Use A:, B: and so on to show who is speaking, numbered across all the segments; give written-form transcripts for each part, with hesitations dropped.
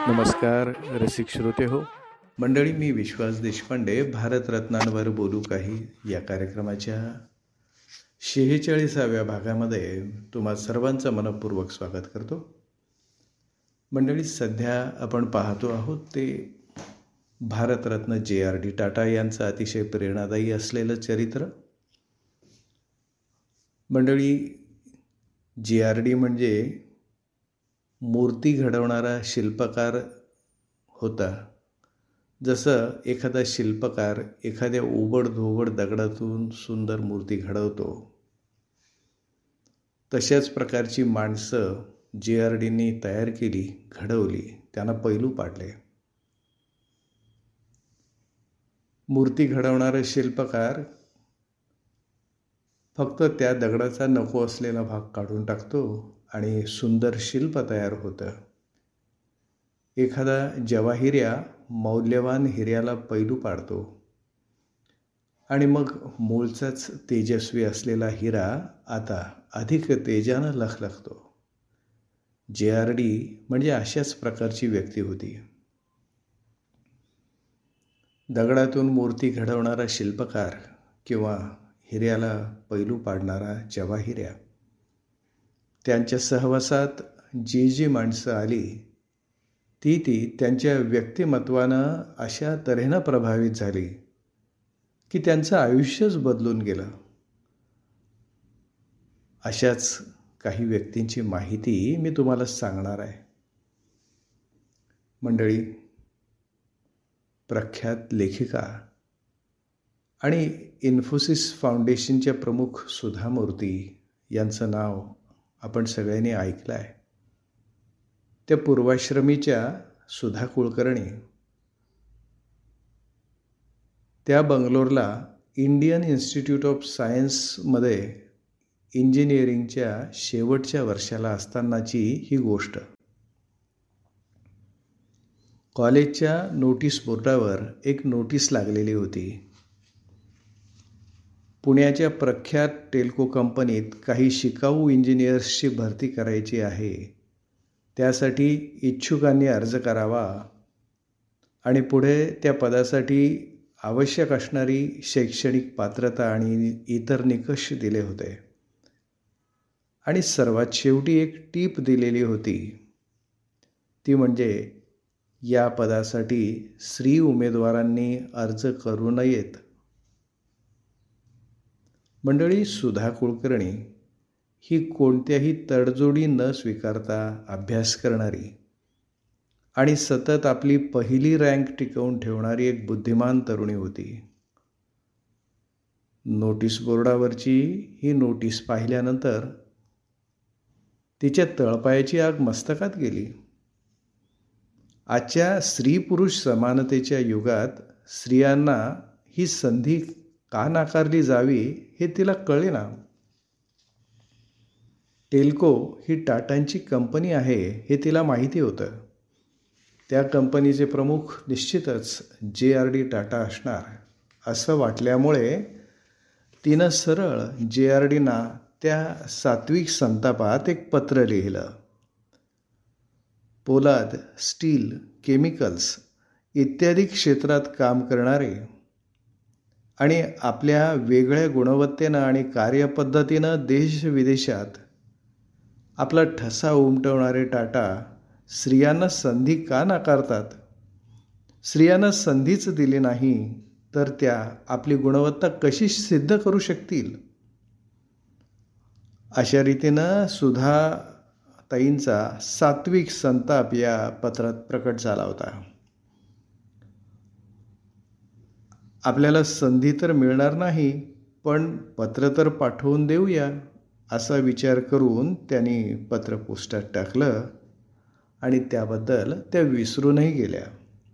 A: नमस्कार रसिक श्रोते हो मंडळी, मी विश्वास देशपांडे भारतरत्नांवर बोलू काही या कार्यक्रमाच्या 46व्या भागामध्ये तुम्हा सर्वांचं मनपूर्वक स्वागत करतो. मंडळी, सध्या आपण पाहतो आहोत ते भारतरत्न JRD टाटा यांचं अतिशय प्रेरणादायी असलेलं चरित्र. मंडळी, JRD म्हणजे मूर्ती घडवणारा शिल्पकार होता. जसं एखादा शिल्पकार एखाद्या ओबडधोबड दगडातून सुंदर मूर्ती घडवतो, तशाच प्रकारची माणसं JRDनी तयार केली, घडवली, त्यांना पैलू पाडले. मूर्ती घडवणारा शिल्पकार फक्त त्या दगडाचा नको असलेला भाग काढून टाकतो आणि सुंदर शिल्प तयार होतं. एखादा जवाहिऱ्या मौल्यवान हिऱ्याला पैलू पाडतो आणि मग मूळचाच तेजस्वी असलेला हिरा आता अधिक तेजानं लखलखतो. JRD म्हणजे अशाच प्रकारची व्यक्ती होती. दगडातून मूर्ती घडवणारा शिल्पकार किंवा हिऱ्याला पैलू पाडणारा जवाहिऱ्या, त्यांच्या सहवासात जी माणसं आली ती त्यांच्या व्यक्तिमत्वानं अशा तऱ्हेनं प्रभावित झाली की त्यांचं आयुष्यच बदलून गेलं. अशाच काही व्यक्तींची माहिती मी तुम्हाला सांगणार आहे. मंडळी, प्रख्यात लेखिका आणि इन्फोसिस फाउंडेशनच्या प्रमुख सुधा मूर्ती यांचं नाव आपण सगळ्यांनी ऐकलं आहे. त्या पूर्वाश्रमीच्या सुधा कुलकर्णी, त्या बंगलोरला इंडियन इन्स्टिट्यूट ऑफ सायन्समध्ये इंजिनिअरिंगच्या शेवटच्या वर्षाला असतानाची ही गोष्ट. कॉलेजच्या नोटीस बोर्डावर एक नोटीस लागलेली होती. पुण्याच्या प्रख्यात टेल्को कंपनीत काही शिकाऊ इंजिनियर्सची भरती करायची आहे. त्यासाठी इच्छुकांनी अर्ज करावा आणि पुढे त्या पदासाठी आवश्यक असणारी शैक्षणिक पात्रता आणि इतर निकष दिले होते. आणि सर्वात शेवटी एक टीप दिलेली होती, ती म्हणजे या पदासाठी स्त्री उमेदवारांनी अर्ज करू नयेत. मंडळी, सुधा कुलकर्णी ही कोणत्याही तडजोडी न स्वीकारता अभ्यास करणारी आणि सतत आपली पहिली रँक टिकवून ठेवणारी एक बुद्धिमान तरुणी होती. नोटीस बोर्डावरची ही नोटीस पाहिल्यानंतर तिच्या तळपायाची आग मस्तकात गेली. आजच्या स्त्री पुरुष समानतेच्या युगात स्त्रियांना ही संधी का नाकारली जावी हे तिला कळेना. टेल्को ही टाटांची कंपनी आहे हे तिला माहिती होतं. त्या कंपनीचे प्रमुख निश्चितच JRD टाटा असणार असं वाटल्यामुळे तिनं सरळ JRDना त्या सात्विक संतापात एक पत्र लिहिलं. पोलाद, स्टील, केमिकल्स इत्यादी क्षेत्रात काम करणारे आणि आपल्या वेगळ्या गुणवत्तेनं आणि कार्यपद्धतीनं देशविदेशात आपला ठसा उमटवणारे टाटा स्त्रियांना संधी का नाकारतात? स्त्रियांना संधीच दिली नाही तर त्या आपली गुणवत्ता कशी सिद्ध करू शकतील? अशा रीतीनं सुधा ताईंचा सात्विक संताप या पत्रात प्रकट झाला होता. आपल्याला संधी तर मिळणार नाही, पण पत्र तर पाठवून देऊया असा विचार करून त्यांनी पत्र पोस्टात टाकलं आणि त्याबद्दल त्या विसरूनही गेल्या.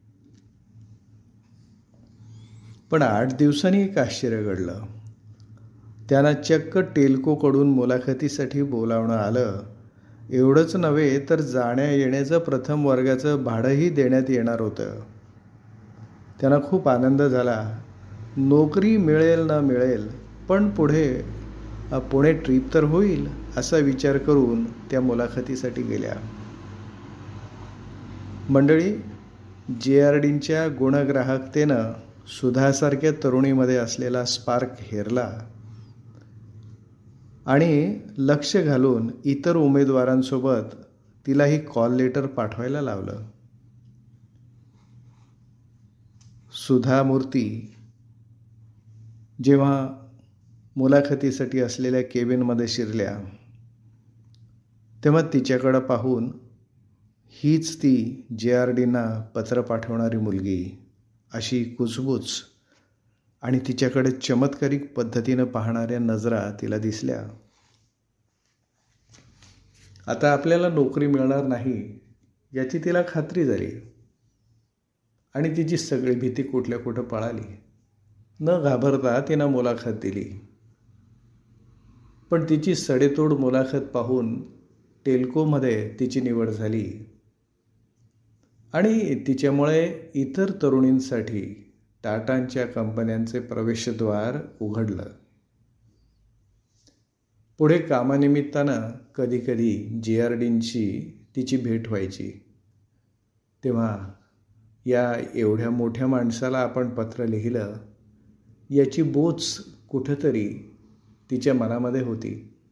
A: पण 8 दिवसांनी एक आश्चर्य घडलं. त्यांना चक्क टेल्कोकडून मुलाखतीसाठी बोलावणं आलं. एवढंच नव्हे तर जाण्या येण्याचं प्रथम वर्गाचं भाडंही देण्यात येणार होतं. त्यांना खूप आनंद झाला. नोकरी मिळेल ना मिळेल, पण पुणे ट्रीप तर होईल असा विचार करून त्या मुलाखतीसाठी गेल्या. मंडळी, JRDच्या गुणग्राहकतेनं सुधासारख्या तरुणीमध्ये असलेला स्पार्क हेरला आणि लक्ष घालून इतर उमेदवारांसोबत तिलाही कॉल लेटर पाठवायला लावलं. सुधा मूर्ती जेव्हा मुलाखतीसाठी असलेल्या केबिनमध्ये शिरल्या तेव्हा तिच्याकडं पाहून हीच ती JRDना पत्र पाठवणारी मुलगी अशी कुजबूज आणि तिच्याकडे चमत्कारिक पद्धतीनं पाहणाऱ्या नजरा तिला दिसल्या. आता आपल्याला नोकरी मिळणार नाही याची तिला खात्री झाली आणि तिची सगळी भीती कुठल्या कुठं पळाली. न घाबरता तिनं मुलाखत दिली. पण तिची सडेतोड मुलाखत पाहून टेल्कोमध्ये तिची निवड झाली आणि तिच्यामुळे इतर तरुणींसाठी टाटांच्या कंपन्यांचे प्रवेशद्वार उघडलं. पुढे कामानिमित्तानं कधीकधी JRDंची तिची भेट व्हायची. तेव्हा या एवढ्या मोठ्या माणसाला आपण पत्र लिहिलं याची बोच कुठंतरी तिच्या मनामध्ये होती.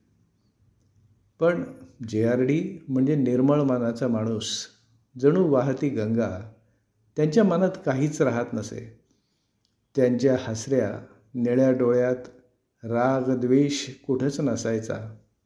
A: पण JRD म्हणजे निर्मळ मनाचा माणूस, जणू वाहती गंगा. त्यांच्या मनात काहीच राहत नसे. त्यांच्या हसऱ्या निळ्या डोळ्यात राग द्वेष कुठंच नसायचा.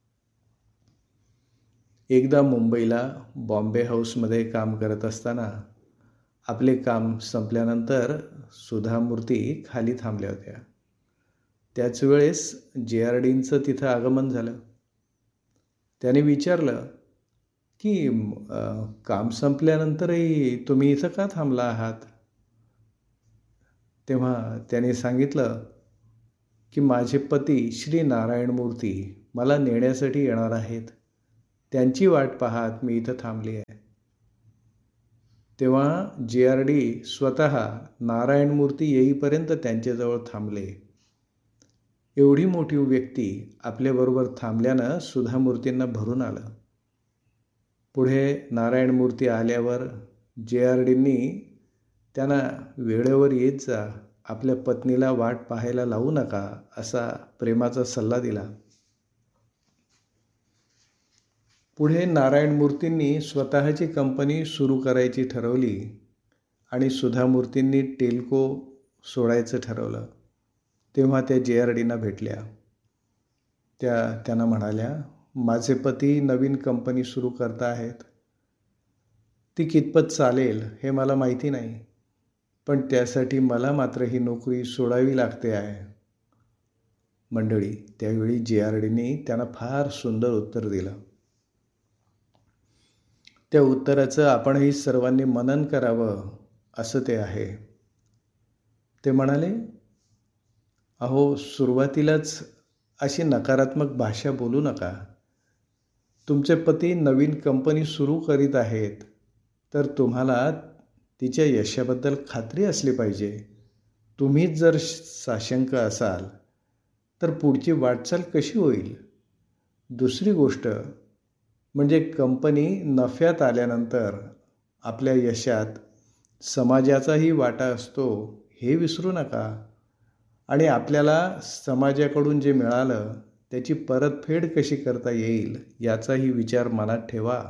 A: एकदा मुंबईला बॉम्बे हाऊसमध्ये काम करत असताना आपले काम संपल्यानंतर सुधा मूर्ती खाली थांबल्या होत्या. त्याच वेळेस JRDचं तिथं आगमन झालं. त्याने विचारलं की काम संपल्यानंतरही तुम्ही इथं का थांबला आहात? तेव्हा त्याने सांगितलं की माझे पती श्री नारायण मूर्ती मला नेण्यासाठी येणार आहेत. त्यांची वाट पाहत मी इथं थांबली आहे. तेव्हा JRD स्वतः नारायण मूर्ती येईपर्यंत त्यांच्याजवळ थांबले. एवढी मोठी व्यक्ती आपल्याबरोबर थांबल्यानं सुधा मूर्तींना भरून आलं. पुढे नारायण मूर्ती आल्यावर JRDंनी त्यांना वेळेवर येत जा, आपल्या पत्नीला वाट पाहायला लावू नका असा प्रेमाचा सल्ला दिला. पुढे नारायण मूर्तींनी स्वतःची कंपनी सुरू करायची ठरवली आणि सुधा मूर्तींनी टेल्को सोडायचं ठरवलं. तेव्हा त्या JRDना भेटल्या. त्यांना म्हणाल्या, माझे पती नवीन कंपनी सुरू करत आहेत. ती कितपत चालेल हे मला माहिती नाही, पण त्यासाठी मला मात्र ही नोकरी सोडावी लागते आहे. मंडळी, त्यावेळी JRDनी त्यांना फार सुंदर उत्तर दिलं. त्या उत्तराचं आपणही सर्वांनी मनन करावं असं ते आहे. ते म्हणाले, अहो, सुरुवातीलाच अशी नकारात्मक भाषा बोलू नका. तुमचे पती नवीन कंपनी सुरू करीत आहेत तर तुम्हाला तिच्या यशाबद्दल खात्री असली पाहिजे. तुम्हीच जर साशंक असाल तर पुढची वाटचाल कशी होईल? दुसरी गोष्ट म्हणजे कंपनी नफ्यात आल्यानंतर आपल्या यशात समाजाचाही वाटा असतो हे विसरू नका. आणि आपल्याला समाजाकडून जे मिळालं त्याची परतफेड कशी करता येईल याचाही विचार मनात ठेवा.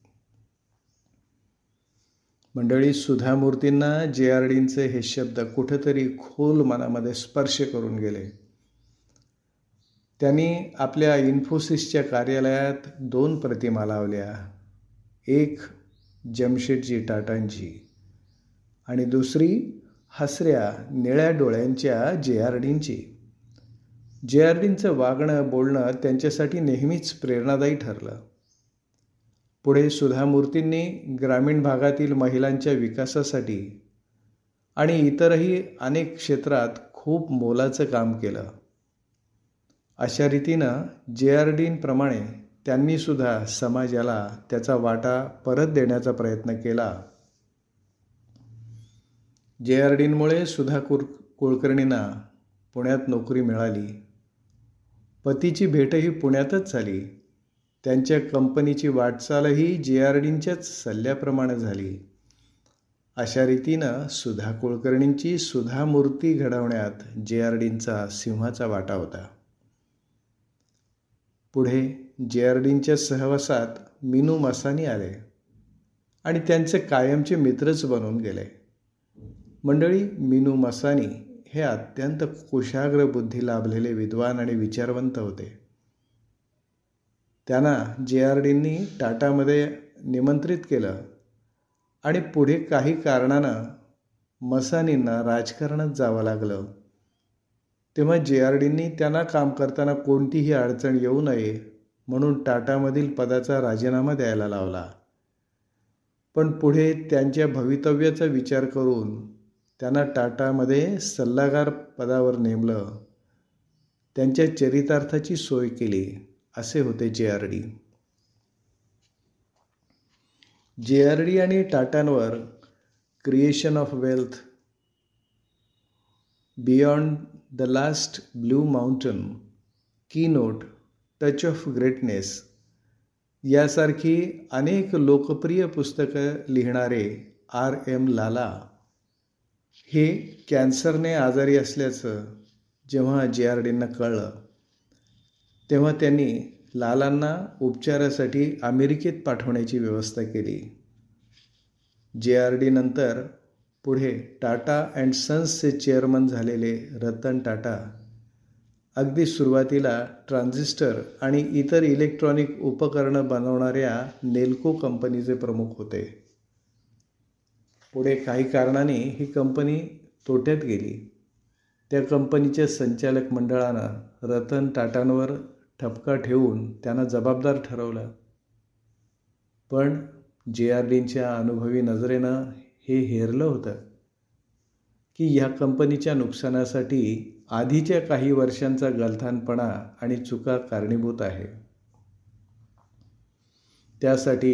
A: मंडळी, सुधा मूर्तींना JRDंचे हे शब्द कुठेतरी खोल मनामध्ये स्पर्श करून गेले. त्यांनी आपल्या इन्फोसिसच्या कार्यालयात 2 प्रतिमा लावल्या. एक जमशेदजी टाटांची आणि दुसरी हसऱ्या निळ्या डोळ्यांच्या JRDंची. JRDंचं वागणं बोलणं त्यांच्यासाठी नेहमीच प्रेरणादायी ठरलं. पुढे सुधा मूर्तींनी ग्रामीण भागातील महिलांच्या विकासासाठी आणि इतरही अनेक क्षेत्रात खूप मोलाचं काम केलं. अशा रीतीनं JRDंप्रमाणे त्यांनीसुद्धा समाजाला त्याचा वाटा परत देण्याचा प्रयत्न केला. JRDंमुळे सुधा कुलकर्णींना पुण्यात नोकरी मिळाली. पतीची भेटही पुण्यातच झाली. त्यांच्या कंपनीची वाटचालही JRDंच्याच सल्ल्याप्रमाणे झाली. अशा रीतीनं सुधा कुलकर्णींची सुधा मूर्ती घडवण्यात JRDंचा सिंहाचा वाटा होता. पुढे JRDंच्या सहवासात मीनू मसानी आले आणि त्यांचे कायमचे मित्रच बनून गेले. मंडळी, मीनू मसानी हे अत्यंत कुशाग्र बुद्धी लाभलेले विद्वान आणि विचारवंत होते. त्यांना JRDंनी टाटामध्ये निमंत्रित केलं आणि पुढे काही कारणानं मसानींना राजकारणात जावं लागलं. तेव्हा JRDंनी त्यांना काम करताना कोणतीही अडचण येऊ नये म्हणून टाटामधील पदाचा राजीनामा द्यायला लावला. पण पुढे त्यांच्या भवितव्याचा विचार करून त्यांना टाटामध्ये सल्लागार पदावर नेमलं. त्यांच्या चरितार्थाची सोय केली. असे होते JRD आणि टाटांवर creation of wealth, beyond the last blue mountain, keynote, touch of greatness यासारखी अनेक लोकप्रिय पुस्तकं लिहिणारे R.M. लाला हे कॅन्सरने आजारी असल्याचं जेव्हा JRDंना कळलं तेव्हा त्यांनी लालांना उपचारासाठी अमेरिकेत पाठवण्याची व्यवस्था केली. JRD नंतर पुढे टाटा अँड सन्सचे चेअरमन झालेले रतन टाटा अगदी सुरुवातीला ट्रान्झिस्टर आणि इतर इलेक्ट्रॉनिक उपकरणं बनवणाऱ्या नेल्को कंपनीचे प्रमुख होते. पुढे काही कारणाने ही कंपनी तोट्यात गेली. त्या कंपनीच्या संचालक मंडळानं रतन टाटांवर ठपका ठेवून त्यांना जबाबदार ठरवलं. पण JRDंच्या अनुभवी नजरेनं हे हेरलं होतं की ह्या कंपनीच्या नुकसानासाठी आधीच्या काही वर्षांचा गलथानपणा आणि चुका कारणीभूत आहे. त्यासाठी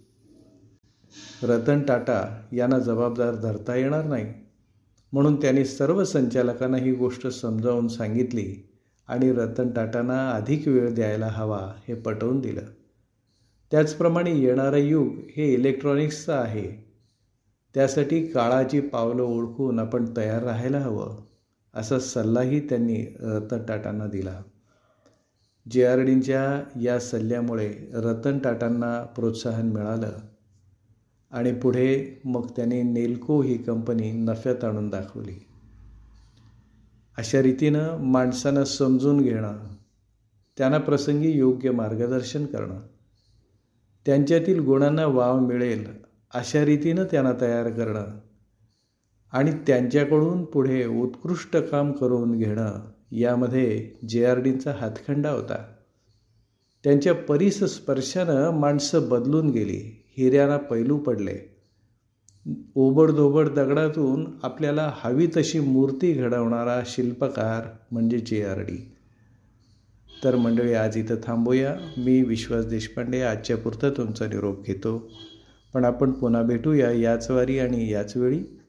A: रतन टाटा यांना जबाबदार धरता येणार नाही म्हणून त्यांनी सर्व संचालकांना ही गोष्ट समजावून सांगितली आणि रतन टाटांना अधिक वेळ द्यायला हवा हे पटवून दिलं. त्याचप्रमाणे येणारं युग हे इलेक्ट्रॉनिक्सचं आहे. त्यासाठी काळाची पावलं ओळखून आपण तयार राहायला हवं असा सल्लाही त्यांनी रतन टाटांना दिला. JRDंच्या या सल्ल्यामुळे रतन टाटांना प्रोत्साहन मिळालं आणि पुढे मग त्यांनी नेल्को ही कंपनी नफ्यात आणून दाखवली. अशा रीतीनं माणसांना समजून घेणं, त्यांना प्रसंगी योग्य मार्गदर्शन करणं, त्यांच्यातील गुणांना वाव मिळेल अशा रीतीनं त्यांना तयार करणं आणि त्यांच्याकडून पुढे उत्कृष्ट काम करून घेणं यामध्ये JRDंचा हातखंडा होता. त्यांच्या परिस्पर्शानं माणसं बदलून गेली, हिऱ्यांना पैलू पडले. ओबडधोबड दगडातून आपल्याला हवी तशी मूर्ती घडवणारा शिल्पकार म्हणजे JRD. तर मंडळी, आज इथं थांबूया. मी विश्वास देशपांडे आजच्या पुरता तुमचा निरोप घेतो. पण आपण पुन्हा भेटूया याच वारी आणि याच वेळी.